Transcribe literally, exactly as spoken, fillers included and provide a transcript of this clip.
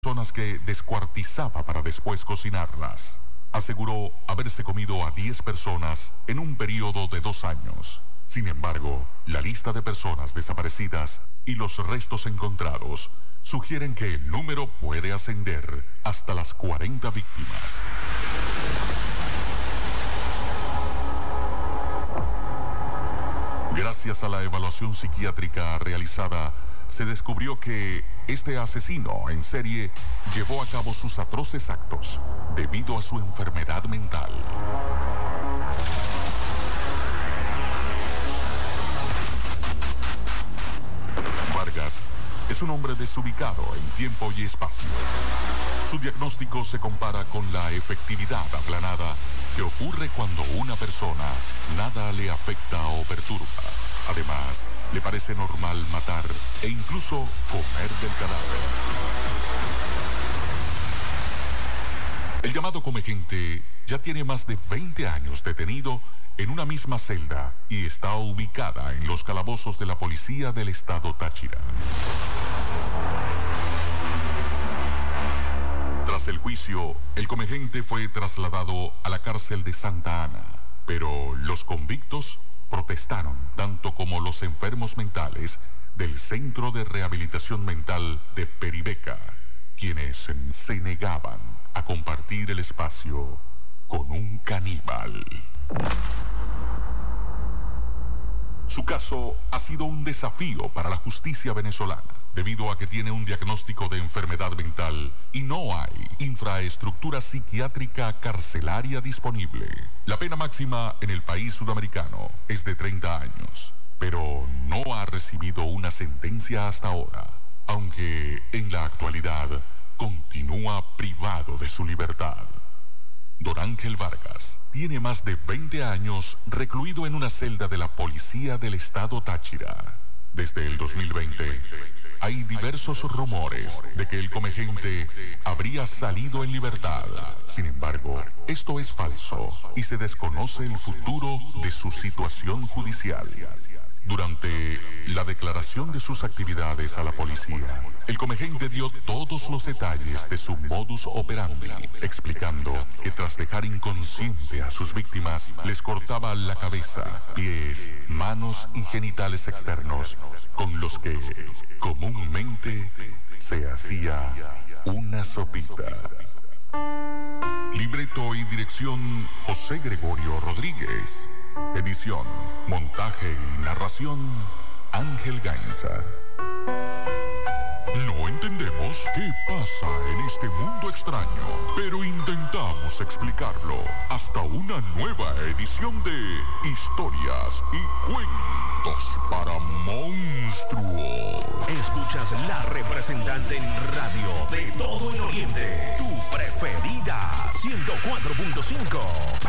personas que descuartizaba para después cocinarlas. Aseguró haberse comido a diez personas en un periodo de dos años. Sin embargo, la lista de personas desaparecidas y los restos encontrados sugieren que el número puede ascender hasta las cuarenta víctimas. Gracias a la evaluación psiquiátrica realizada, se descubrió que este asesino en serie llevó a cabo sus atroces actos debido a su enfermedad mental. Vargas es un hombre desubicado en tiempo y espacio. Su diagnóstico se compara con la efectividad aplanada que ocurre cuando una persona nada le afecta o perturba. Además, le parece normal matar e incluso comer del cadáver. El llamado Comegente ya tiene más de veinte años detenido en una misma celda y está ubicada en los calabozos de la policía del estado Táchira. Tras el juicio, el Comegente fue trasladado a la cárcel de Santa Ana, pero los convictos protestaron, tanto como los enfermos mentales del Centro de Rehabilitación Mental de Peribeca, quienes se negaban a compartir el espacio con un caníbal. Su caso ha sido un desafío para la justicia venezolana, debido a que tiene un diagnóstico de enfermedad mental y no hay infraestructura psiquiátrica carcelaria disponible. La pena máxima en el país sudamericano es de treinta años, pero no ha recibido una sentencia hasta ahora, aunque en la actualidad continúa privado de su libertad. Don Ángel Vargas tiene más de veinte años recluido en una celda de la policía del estado Táchira. Desde el dos mil veinte, hay diversos rumores de que el Comegente habría salido en libertad. Sin embargo, esto es falso y se desconoce el futuro de su situación judicial. Durante la declaración de sus actividades a la policía, el Comegente dio todos los detalles de su modus operandi, explicando que tras dejar inconsciente a sus víctimas, les cortaba la cabeza, pies, manos y genitales externos, con los que comúnmente se hacía una sopita. Libreto y dirección José Gregorio Rodríguez. Edición, montaje y narración Ángel Gainza. No entendemos qué pasa en este mundo extraño, pero intentamos explicarlo hasta una nueva edición de Historias y Cuentos para Monstruos. Escuchas la representante en radio de todo el oriente, tu preferida, ciento cuatro punto cinco.